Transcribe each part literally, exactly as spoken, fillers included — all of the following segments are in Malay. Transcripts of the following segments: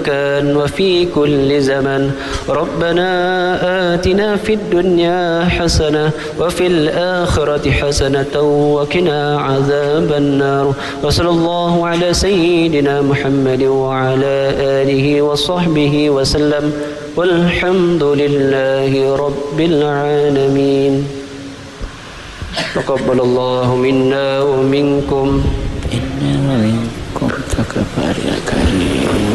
كان وفي كل زمن ربنا آتنا في الدنيا حسنة وفي الآخرة حسنة وقنا عذاب النار وصلى الله على سيدنا محمد وعلى آله وصحبه وسلم والحمد لله رب العالمين تقبل الله منا ومنكم إنا ومنكم تقبل يا كريم.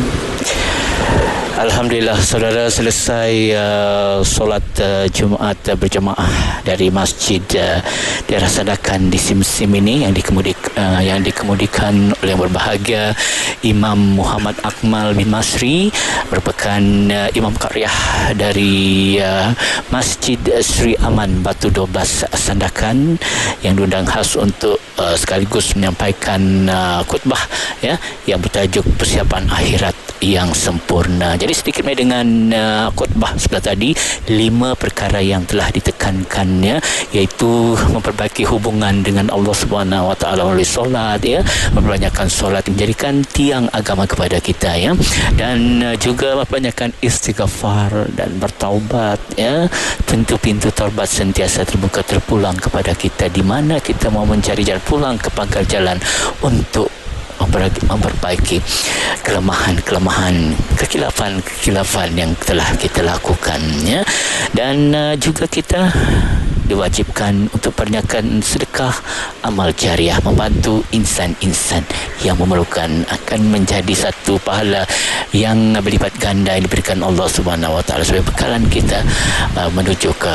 Alhamdulillah, saudara, selesai uh, solat uh, Jumaat uh, berjemaah dari Masjid uh, Daerah Sandakan di Sim-Sim ini yang dikemudik uh, yang dikemudikan oleh yang berbahagia Imam Muhammad Akmal bin Masri, merupakan uh, Imam Qaryah dari uh, Masjid Sri Aman Batu dua belas Sandakan, yang diundang khas untuk uh, sekaligus menyampaikan uh, khutbah ya yang bertajuk persiapan akhirat yang sempurna. Jadi sedikit mai dengan uh, khutbah sebelah tadi, lima perkara yang telah ditekankannya, iaitu memperbaiki hubungan dengan Allah Subhanahu Wa Taala melalui solat, ya, memperbanyakkan solat menjadikan tiang agama kepada kita, ya, dan uh, juga memperbanyakkan istighfar dan bertaubat, ya. Pintu-pintu taubat sentiasa terbuka terpulang kepada kita, di mana kita mau mencari jalan pulang ke pangkal jalan untuk memperbaiki kelemahan-kelemahan, kekilafan-kekilafan yang telah kita lakukan, ya. Dan uh, juga kita diwajibkan untuk perbanyakkan sedekah amal jariah, membantu insan-insan yang memerlukan, akan menjadi satu pahala yang berlipat ganda yang diberikan Allah Subhanahu Wa Taala sebagai bekalan kita uh, menuju ke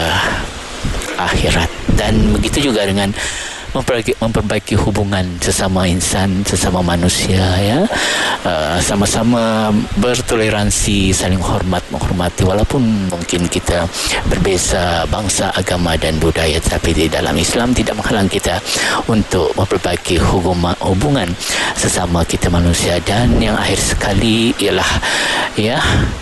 akhirat. Dan begitu juga dengan memperbaiki, memperbaiki hubungan sesama insan, sesama manusia, ya, uh, sama-sama bertoleransi, saling hormat, menghormati, walaupun mungkin kita berbeza bangsa, agama dan budaya, tapi di dalam Islam tidak menghalang kita untuk memperbaiki hubungan, hubungan sesama kita manusia. Dan yang akhir sekali ialah, ya,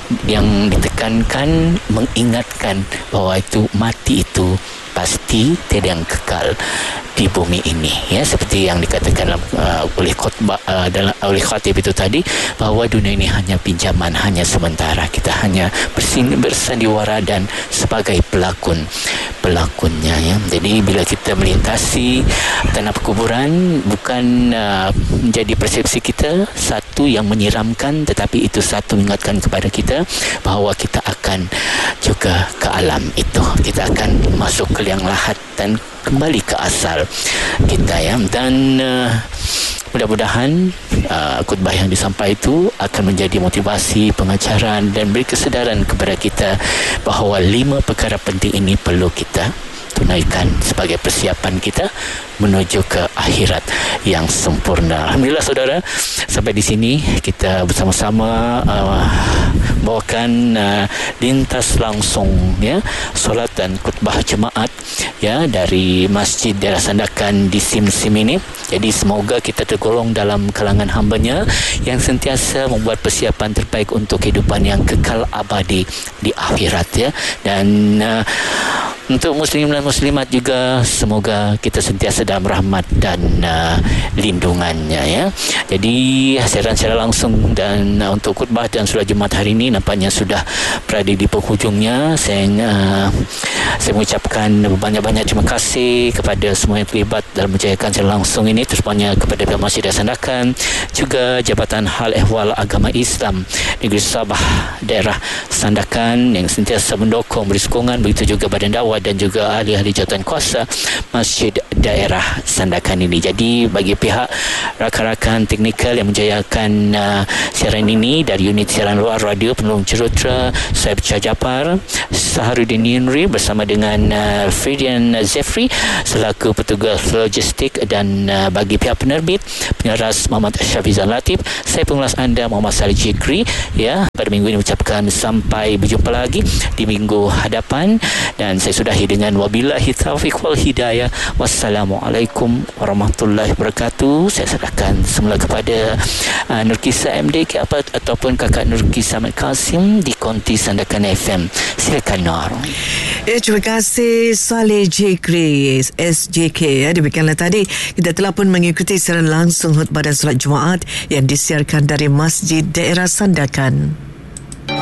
yang ditekankan, mengingatkan bahawa itu mati itu pasti tiada yang kekal di bumi ini, ya, seperti yang dikatakan uh, oleh khutbah uh, dalam oleh khatib itu tadi, bahawa dunia ini hanya pinjaman, hanya sementara. Kita hanya bersin, bersandiwara dan sebagai pelakon pelakonnya, ya. Jadi bila kita melintasi tanah perkuburan, bukan uh, menjadi persepsi kita satu yang menyeramkan, tetapi itu satu mengingatkan kepada kita bahawa kita akan juga ke alam itu, kita akan masuk ke liang lahat dan kembali ke asal kita, ya. Dan uh, mudah-mudahan uh, khutbah yang disampaikan itu akan menjadi motivasi, pengajaran dan beri kesedaran kepada kita bahawa lima perkara penting ini perlu kita tunaikan sebagai persiapan kita menuju ke akhirat yang sempurna. Alhamdulillah, saudara, sampai di sini kita bersama-sama uh, bawakan uh, lintas langsung, ya, solat dan khutbah jemaat, ya, dari Masjid Daerah Sandakan di Sim-Sim ini. Jadi semoga kita tergolong dalam kalangan hamba-Nya yang sentiasa membuat persiapan terbaik untuk kehidupan yang kekal abadi di akhirat, ya. Dan uh, untuk muslim dan muslimat juga, semoga kita sentiasa dalam rahmat dan uh, lindungannya, ya. Jadi siaran secara langsung dan uh, untuk khutbah dan solat Jumaat hari ini nampaknya sudah berada di penghujungnya. Saya uh, saya mengucapkan banyak-banyak terima kasih kepada semua yang terlibat dalam menjayakan secara langsung ini, terutamanya kepada pihak Masjid Daerah Sandakan, juga Jabatan Hal Ehwal Agama Islam Negeri Sabah Daerah Sandakan yang sentiasa mendukung, beri sokongan, begitu juga Badan Dakwah dan juga ahli-ahli jawatan kuasa Masjid Daerah Sandakan ini. Jadi bagi pihak rakan-rakan teknikal yang menjayakan uh, siaran ini dari unit siaran luar radio penolong Cerutra, saya Bicah Japar, Saharuddin Yunri bersama dengan uh, Fridian Zefri selaku petugas logistik, dan uh, bagi pihak penerbit penyaras Muhammad Syafizan Latif, saya pengulas anda Muhammad Salih Jikri, ya. Pada minggu ini ucapkan sampai berjumpa lagi di minggu hadapan, dan saya sudah sudahi dengan wabillahi taufiq wal hidayah. Wassalamualaikum warahmatullahi wabarakatuh. Saya serahkan semula kepada uh, Nurkisah M D K apa, ataupun kakak Nurkisah Ahmad Kasim di Konti Sandakan F M. Silakan Nur. Ya, terima kasih Saleh Jekri S J K. Ya, demikianlah tadi kita telah pun mengikuti secara langsung khutbah dan solat Jumaat yang disiarkan dari Masjid Daerah Sandakan.